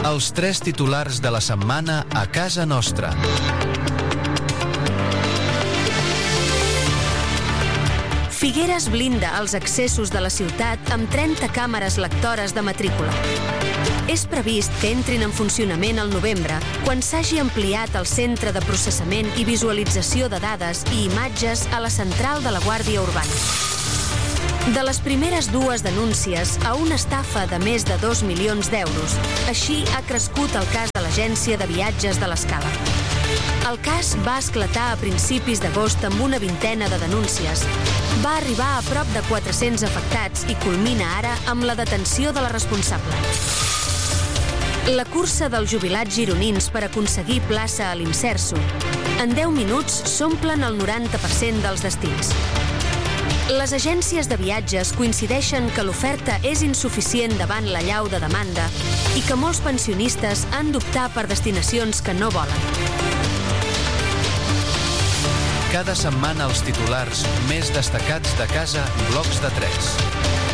Els 3 titulars de la setmana a casa nostra. Figueres blinda els accessos de la ciutat amb 30 càmeres lectores de matrícula. És previst que entrin en funcionament al novembre, quan s'hagi ampliat el centre de processament i visualització de dades i imatges a la central de la Guàrdia Urbana. De les primeres 2 denúncies a una estafa de més de 2 milions d'euros, així ha crescut el cas de l'agència de viatges de l'Escala. El cas va esclatar a principis d'agost amb una vintena de denúncies. Va arribar a prop de 400 afectats i culmina ara amb la detenció de la responsable. La cursa dels jubilats gironins per aconseguir plaça a l'Imserso. En 10 minuts s'omplen el 90% dels destins. Les agències de viatges coincideixen que l'oferta és insuficient davant l'allau de demanda i que molts pensionistes han d'optar per destinacions que no volen. Cada setmana els titulars més destacats de casa, blocs de 3.